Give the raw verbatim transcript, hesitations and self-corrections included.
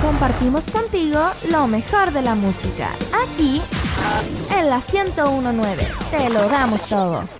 compartimos contigo lo mejor de la música. Aquí, en la ciento uno punto nueve, te lo damos todo.